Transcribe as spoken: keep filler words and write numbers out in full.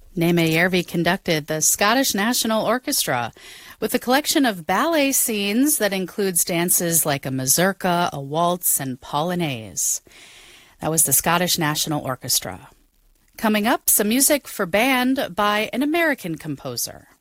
Neme Järvi conducted the Scottish National Orchestra with a collection of ballet scenes that includes dances like a mazurka, a waltz, and polonaise. That was the Scottish National Orchestra. Coming up, some music for band by an American composer.